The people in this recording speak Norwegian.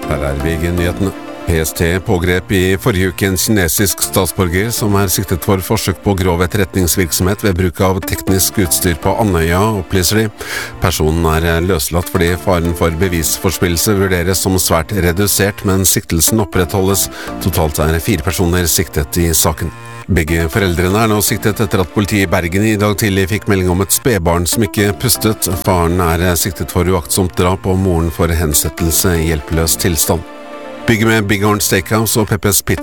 Her VG-nyhetene. PST pågrep I forrige uke en kinesisk statsborger som siktet for forsøk på grov etterretningsvirksomhet ved bruk av teknisk utstyr på Andøya, opplyser de. Personen løslatt fordi faren for bevisforspillelse vurderes som svært redusert, men siktelsen opprettholdes. Totalt 4 personer siktet I saken. Begge foreldrene nå siktet etter at politiet I Bergen I dag tidlig fikk melding om et spedbarn som ikke pustet. Faren siktet for uaktsomt drap og moren for hensettelse I hjelpeløs tilstand. Bygget med Big Horn Steakhouse og Peppers Pizza